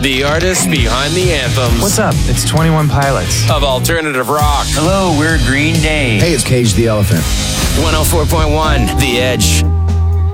The artists behind the anthems. What's up? It's 21 Pilots. Of alternative rock. Hello, we're Green Day. Hey, it's Cage the Elephant. 104.1 The Edge.